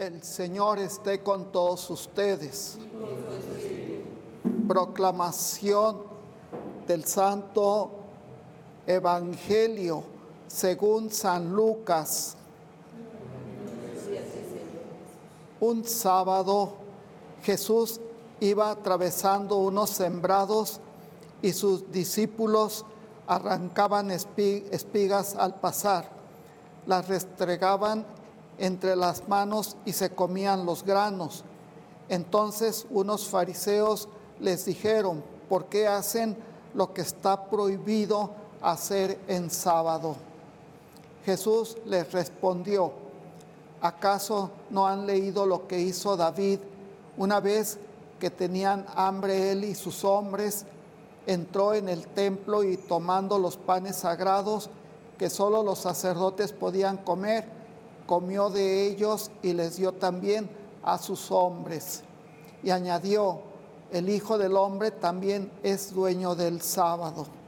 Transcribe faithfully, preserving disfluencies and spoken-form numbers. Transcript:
El Señor esté con todos ustedes. Proclamación del Santo Evangelio según San Lucas. Un sábado Jesús iba atravesando unos sembrados y sus discípulos arrancaban espigas al pasar, las restregaban entre las manos y se comían los granos. Entonces unos fariseos les dijeron: ¿por qué hacen lo que está prohibido hacer en sábado? Jesús les respondió: ¿acaso no han leído lo que hizo David una vez que tenían hambre él y sus hombres? Entró en el templo y, tomando los panes sagrados que solo los sacerdotes podían comer, comió de ellos y les dio también a sus hombres. Y añadió: el Hijo del Hombre también es dueño del sábado.